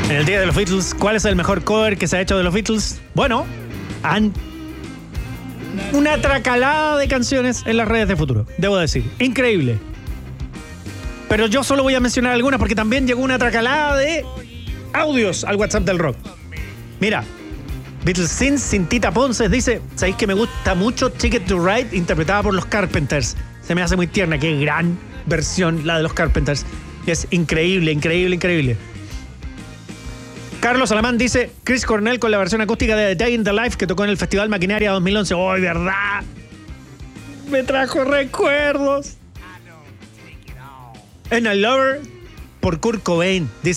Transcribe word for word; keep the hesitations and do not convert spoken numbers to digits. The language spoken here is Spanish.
En el día de los Beatles, ¿cuál es el mejor cover que se ha hecho de los Beatles? Bueno, han una tracalada de canciones en las redes de Futuro, debo decir. Increíble. Pero yo solo voy a mencionar algunas porque también llegó una tracalada de audios al WhatsApp del rock. Mira, Beatles Sin, sin Tita Ponce, dice: ¿sabéis que me gusta mucho Ticket to Ride, interpretada por los Carpenters? Se me hace muy tierna, qué gran versión la de los Carpenters. Es increíble, increíble, increíble. Carlos Alamán dice: Chris Cornell con la versión acústica de The Day in the Life que tocó en el Festival Maquinaria dos mil once. ¡Oh, verdad! Me trajo recuerdos. And a Lover por Kurt Cobain, dice